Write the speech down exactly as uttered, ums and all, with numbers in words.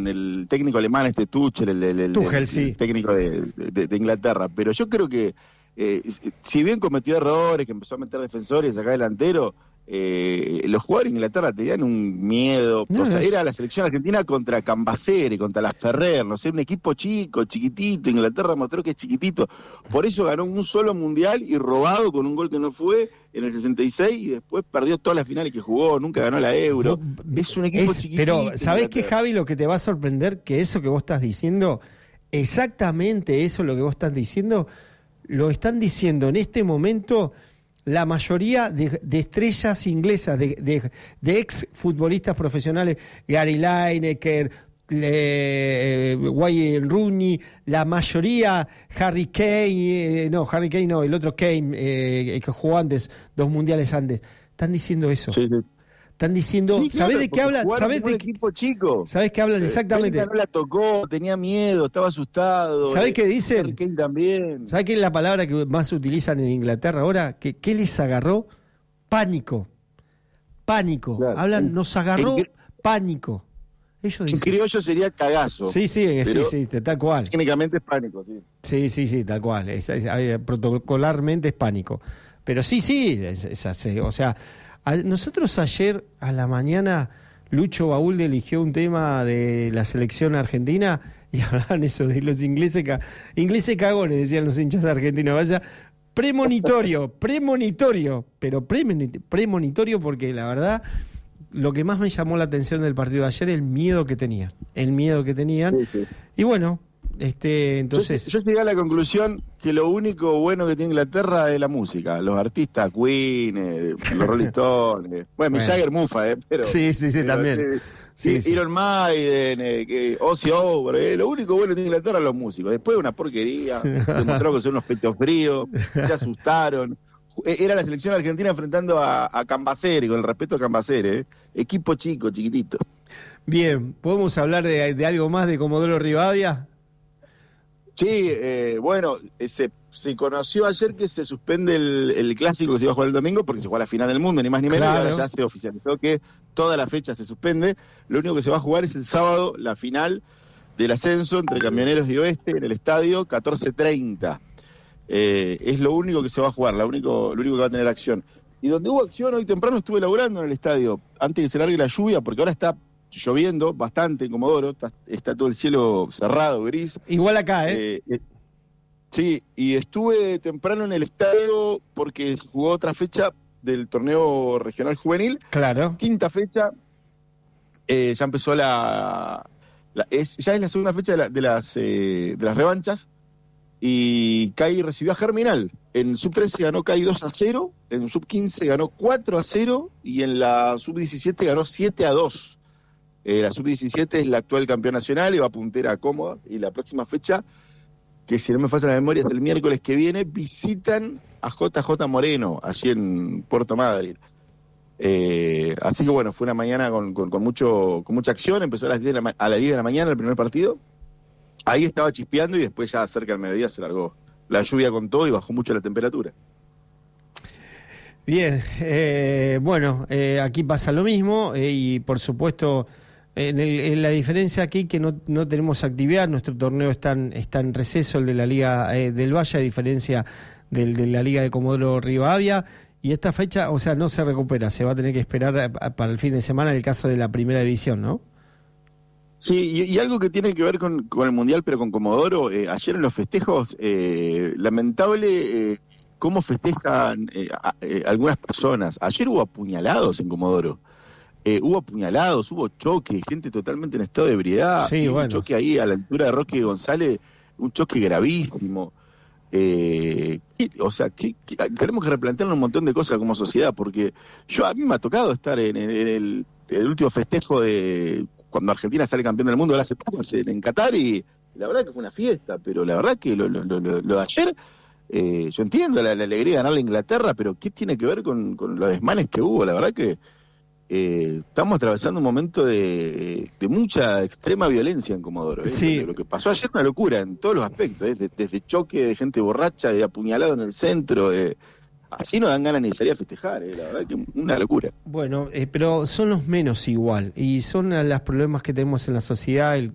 el técnico alemán, este Tuchel, el, el, el, Tuchel, el, sí. el técnico de, de, de Inglaterra, pero yo creo que eh, si bien cometió errores, que empezó a meter defensores acá delantero, eh, los jugadores de Inglaterra tenían un miedo, No, o sea, es... era la selección argentina contra Cambacere, contra las Ferrer, no sé, un equipo chico, chiquitito. Inglaterra mostró que es chiquitito, por eso ganó un solo mundial y robado con un gol que no fue en el sesenta y seis, y después perdió todas las finales que jugó, nunca ganó la Euro. Es un equipo es, chiquitito. Pero, ¿sabés qué, Javi? Lo que te va a sorprender, que eso que vos estás diciendo, exactamente eso lo que vos estás diciendo, lo están diciendo en este momento la mayoría de, de estrellas inglesas, de, de, de ex futbolistas profesionales, Gary Lineker, eh, Wayne Rooney, la mayoría, Harry Kane, eh, no, Harry Kane no, el otro Kane, eh, que jugó antes, dos mundiales antes, están diciendo eso. Sí, sí. Están diciendo, sí, claro, ¿sabés de qué hablan? ¿Sabés de equipo chico? ¿Sabés qué hablan exactamente? Eh, no la tocó, tenía miedo, estaba asustado. ¿Sabés eh, qué dicen? Harry Kane también. ¿Sabés qué es la palabra que más utilizan en Inglaterra ahora? ¿Qué, qué les agarró? Pánico. Pánico. Claro. Hablan, nos agarró en, pánico. Ellos dicen. En criollo sería cagazo. Sí, sí, sí, sí, tal cual. Técnicamente es pánico, sí. Sí, sí, sí, tal cual. Es, es, es, protocolarmente es pánico. Pero sí, sí, es, es así. O sea, a, nosotros ayer a la mañana, Lucho Baúlde eligió un tema de la selección argentina y hablaban eso de los ingleses, ingleses cagones, decían los hinchas argentinos. Vaya, premonitorio, premonitorio, pero premonitorio porque la verdad, lo que más me llamó la atención del partido de ayer, el miedo que tenían, el miedo que tenían. Sí, sí. Y bueno, este, entonces... Yo, yo llegué a la conclusión que lo único bueno que tiene Inglaterra es la música, los artistas, Queen, eh, los Rolling Stones, eh. bueno, bueno, Jagger mufa, eh, pero... Sí, sí, sí, pero, también. Eh, Sí, sí, Iron Maiden, eh, Ozzy Osbourne, eh, lo único bueno que tiene Inglaterra es los músicos. Después una porquería, demostraron que son unos pechos fríos, se asustaron. Era la selección argentina enfrentando a, a Cambacere, con el respeto a Cambacere, eh. equipo chico, chiquitito. Bien, ¿podemos hablar de, de algo más de Comodoro Rivadavia? Sí, eh, bueno, se, se conoció ayer que se suspende el, el clásico que se iba a jugar el domingo porque se juega la final del mundo, ni más ni menos, claro. Y ahora ya se oficializó que toda la fecha se suspende. Lo único que se va a jugar es el sábado, la final del ascenso entre Camioneros y Oeste en el estadio catorce treinta. Eh, es lo único que se va a jugar, lo único, lo único que va a tener acción. Y donde hubo acción hoy temprano estuve laburando en el estadio, antes de que se largue la lluvia, porque ahora está lloviendo bastante en Comodoro, está, está todo el cielo cerrado, gris. Igual acá, ¿eh? eh, eh Sí, y estuve temprano en el estadio porque se jugó otra fecha del torneo regional juvenil. Claro. Quinta fecha, eh, ya empezó la... la es, ya es la segunda fecha de, la, de, las, eh, de las revanchas, y C A I recibió a Germinal. En sub trece ganó C A I dos a cero, en sub quince ganó cuatro a cero, y en la sub diecisiete ganó siete a dos. Eh, la sub diecisiete es la actual campeón nacional y va puntera cómoda, y la próxima fecha, que si no me falla la memoria, es el miércoles que viene, visitan a J J Moreno, allí en Puerto Madryn. Eh, así que bueno, fue una mañana con, con, con, mucho, con mucha acción, empezó a las, diez de la, a las diez de la mañana el primer partido, ahí estaba chispeando y después ya cerca del mediodía se largó la lluvia con todo y bajó mucho la temperatura. Bien, eh, bueno, eh, aquí pasa lo mismo eh, y por supuesto... En, el, en la diferencia aquí que no, no tenemos actividad, nuestro torneo está en, está en receso, el de la Liga eh, del Valle, a diferencia del de la Liga de Comodoro Rivadavia, y esta fecha, o sea, no se recupera, se va a tener que esperar a, a, para el fin de semana en el caso de la primera división, ¿no? Sí, y, y algo que tiene que ver con, con el Mundial, pero con Comodoro, eh, ayer en los festejos, eh, lamentable eh, cómo festejan eh, a, eh, algunas personas. Ayer hubo apuñalados en Comodoro. Eh, hubo apuñalados, hubo choque, gente totalmente en estado de ebriedad, sí, bueno. Un choque ahí a la altura de Roque González, un choque gravísimo. Eh, o sea, que, que, tenemos que replantearnos un montón de cosas como sociedad, porque yo a mí me ha tocado estar en, en, en el, el último festejo de cuando Argentina sale campeón del mundo, hace poco, en Qatar, y la verdad que fue una fiesta, pero la verdad que lo, lo, lo, lo de ayer, eh, yo entiendo la, la alegría de ganarle a Inglaterra, pero ¿qué tiene que ver con, con los desmanes que hubo? La verdad que Eh, estamos atravesando un momento de, de mucha extrema violencia en Comodoro. ¿eh? Sí. Lo, lo que pasó ayer es una locura en todos los aspectos, ¿eh? desde, desde choque de gente borracha, de apuñalado en el centro. Eh. Así no dan ganas ni de salir a festejar, ¿eh? La verdad que una locura. Bueno, eh, pero son los menos igual, y son los problemas que tenemos en la sociedad, el